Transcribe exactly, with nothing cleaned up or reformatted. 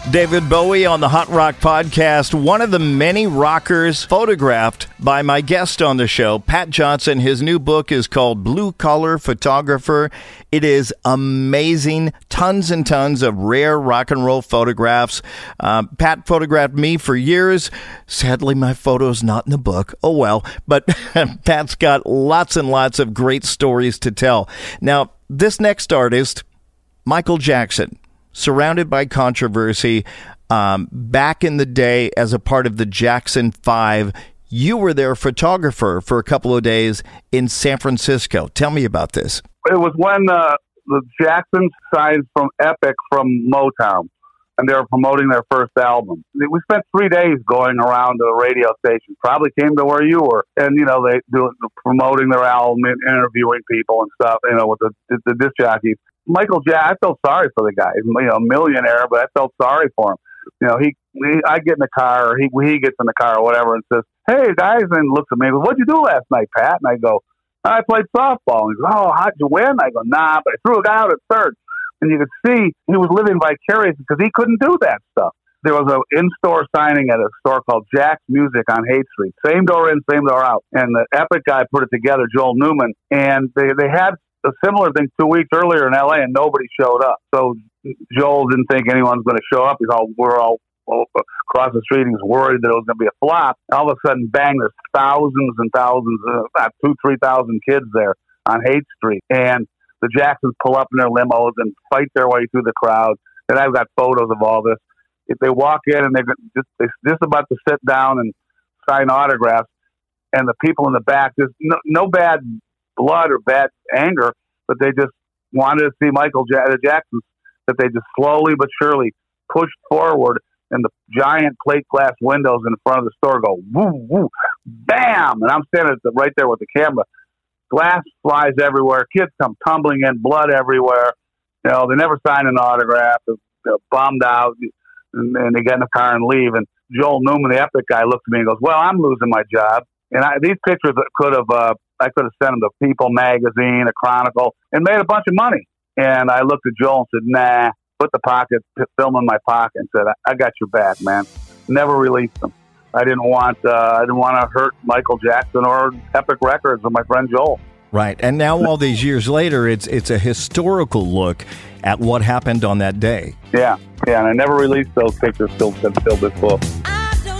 David Bowie on the Hot Rock Podcast, one of the many rockers photographed by my guest on the show, Pat Johnson. His new book is called Blue Collar Photographer. It is amazing. Tons and tons of rare rock and roll photographs. Uh, Pat photographed me for years. Sadly, my photo's not in the book. Oh, well. But Pat's got lots and lots of great stories to tell. Now, this next artist, Michael Jackson, surrounded by controversy, um, back in the day as a part of the Jackson Five. You were their photographer for a couple of days in San Francisco. Tell me about this. It was when uh, the Jacksons signed from Epic from Motown, and they were promoting their first album. We spent three days going around to the radio station. Probably came to where you were, and you know they do promoting their album and interviewing people and stuff. You know, with the the, the disc jockeys. Michael Jackson, I felt sorry for the guy. He's, you know, a millionaire, but I felt sorry for him. You know, he, he I get in the car, or he he gets in the car or whatever, and says, "Hey, guys," and looks at me and goes, "What'd you do last night, Pat?" And I go, "I played softball." And he goes, "Oh, how'd you win?" I go, "Nah, but I threw a guy out at third." And you could see he was living vicariously because he couldn't do that stuff. There was an in-store signing at a store called Jack's Music on Haight Street. Same door in, same door out. And the Epic guy put it together, Joel Newman, and they they had a similar thing two weeks earlier in L A, and nobody showed up. So Joel didn't think anyone's going to show up. He's all, we're all across the street. He was worried that it was going to be a flop. All of a sudden, bang, there's thousands and thousands, uh, two, three thousand kids there on Haight Street. And the Jacksons pull up in their limos and fight their way through the crowd. And I've got photos of all this. If they walk in and they're just, they're just about to sit down and sign autographs, and the people in the back, there's no, no bad blood or bad anger, but they just wanted to see Michael J- the Jacksons, that they just slowly but surely pushed forward, and the giant plate glass windows in front of the store go woo woo, bam, and I'm standing at the, right there with the camera. Glass flies everywhere. Kids come tumbling in, blood everywhere. You know, they never sign an autograph. They're, they're bummed out, and, and they get in the car and leave. And Joel Newman, the Epic guy, looks at me and goes, "Well, I'm losing my job." And I, these pictures could have, uh, I could have sent them to People magazine, a Chronicle, and made a bunch of money. And I looked at Joel and said, "Nah," put the pocket film in my pocket and said, I, I got your back, man. Never released them. I didn't want, uh, I didn't want to hurt Michael Jackson or Epic Records or my friend Joel. Right. And now all these years later, it's it's a historical look at what happened on that day. Yeah. Yeah. And I never released those pictures till, till this book.